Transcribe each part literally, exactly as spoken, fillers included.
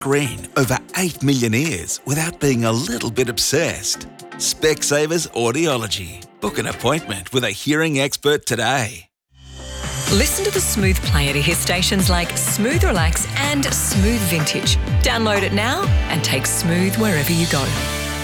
Green over eight million ears without being a little bit obsessed. Specsavers Audiology. Book an appointment with a hearing expert today. Listen to the Smooth Player to hear stations like Smooth Relax and Smooth Vintage. Download it now and take Smooth wherever you go.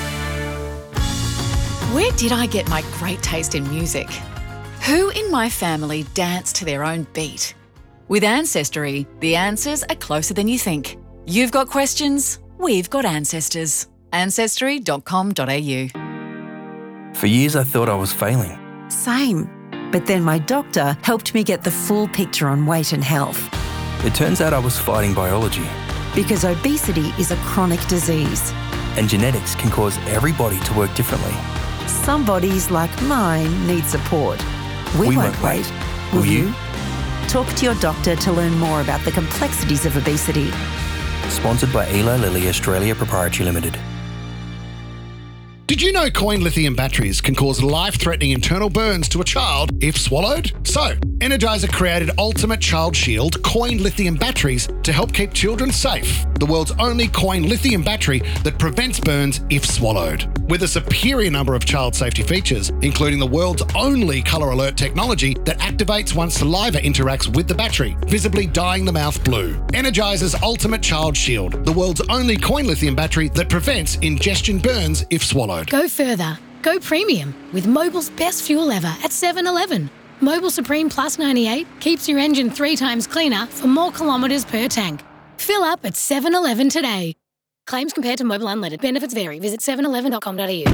Where did I get my great taste in music? Who in my family dance to their own beat? With Ancestry, the answers are closer than you think. You've got questions, we've got ancestors. ancestry dot com dot a u. For years I thought I was failing. Same. But then my doctor helped me get the full picture on weight and health. It turns out I was fighting biology. Because obesity is a chronic disease. And genetics can cause every body to work differently. Some bodies, like mine, need support. We, We won't, won't wait. wait. Will Will you? you? Talk to your doctor to learn more about the complexities of obesity. Sponsored by Eli Lilly Australia Proprietary Limited. Did you know coin lithium batteries can cause life-threatening internal burns to a child if swallowed? So, Energizer created Ultimate Child Shield coin lithium batteries to help keep children safe. The world's only coin lithium battery that prevents burns if swallowed. With a superior number of child safety features, including the world's only color alert technology that activates once saliva interacts with the battery, visibly dyeing the mouth blue. Energizer's Ultimate Child Shield, the world's only coin lithium battery that prevents ingestion burns if swallowed. Go further. Go premium with Mobil's best fuel ever at seven eleven. Mobil Supreme Plus ninety-eight keeps your engine three times cleaner for more kilometres per tank. Fill up at seven eleven today. Claims compared to Mobil Unleaded. Benefits vary. Visit seven eleven dot com dot a u.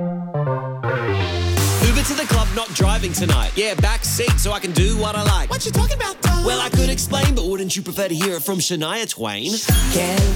Uber to the club, not driving tonight. Yeah, back seat so I can do what I like. What you talking about, though? Well, I could explain, but wouldn't you prefer to hear it from Shania Twain? Can